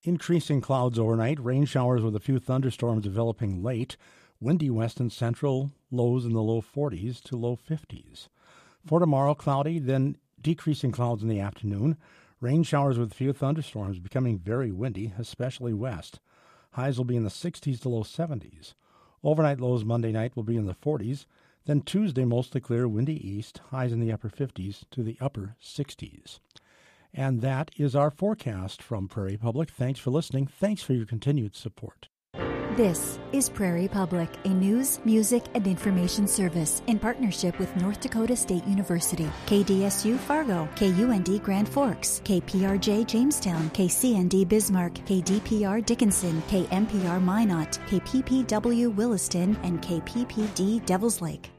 Increasing clouds overnight, rain showers with a few thunderstorms developing late. Windy west and central, lows in the low 40s to low 50s. For tomorrow, cloudy, then decreasing clouds in the afternoon. Rain showers with a few thunderstorms, becoming very windy, especially west. Highs will be in the 60s to low 70s. Overnight lows Monday night will be in the 40s. Then Tuesday, mostly clear, windy east, highs in the upper 50s to the upper 60s. And that is our forecast from Prairie Public. Thanks for listening. Thanks for your continued support. This is Prairie Public, a news, music, and information service in partnership with North Dakota State University, KDSU Fargo, KUND Grand Forks, KPRJ Jamestown, KCND Bismarck, KDPR Dickinson, KMPR Minot, KPPW Williston, and KPPD Devils Lake.